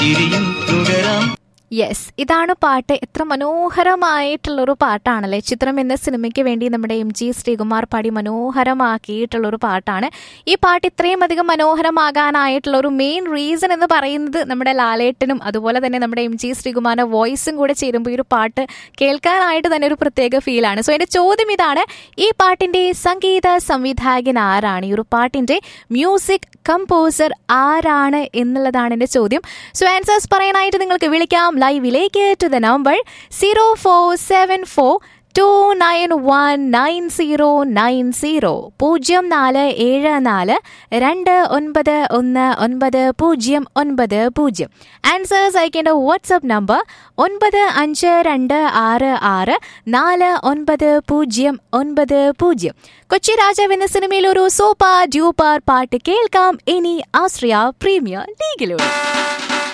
Yes, ഇതാണ് പാട്ട്. എത്ര മനോഹരമായിട്ടുള്ളൊരു പാട്ടാണല്ലേ. ചിത്രം എന്ന സിനിമയ്ക്ക് വേണ്ടി നമ്മുടെ MG ശ്രീകുമാർ പാടി മനോഹരമാക്കിയിട്ടുള്ളൊരു പാട്ടാണ്. ഈ പാട്ട് ഇത്രയും അധികം മനോഹരമാകാനായിട്ടുള്ള ഒരു മെയിൻ റീസൺ എന്ന് പറയുന്നത് നമ്മുടെ ലാലേട്ടനും അതുപോലെ തന്നെ നമ്മുടെ MG ശ്രീകുമാറിന്റെ വോയിസും കൂടെ ചേരുമ്പോൾ ഈ ഒരു പാട്ട് കേൾക്കാനായിട്ട് തന്നെ ഒരു പ്രത്യേക ഫീലാണ്. സോ എന്റെ ചോദ്യം ഇതാണ്, ഈ പാട്ടിന്റെ സംഗീത സംവിധായകൻ ആരാണ്? ഈ ഒരു പാട്ടിന്റെ മ്യൂസിക് കമ്പോസർ ആരാണ് എന്നുള്ളതാണ് എന്റെ ചോദ്യം. സോ ആൻസേഴ്സ് പറയാനായിട്ട് നിങ്ങൾക്ക് വിളിക്കാം ലൈവിലേക്ക് ടു ദ നമ്പർ 0474291990 0474291990. ആൻസേഴ്സ് അയക്കേണ്ട വാട്സ്ആപ്പ് നമ്പർ 9526649090. കൊച്ചി രാജാവ് എന്ന സിനിമയിൽ ഒരു സൂപ്പർ ഡ്യൂപ്പർ പാട്ട് കേൾക്കാം ഇനി ആശ്രയ പ്രീമിയർ ലീഗിലൂടെ.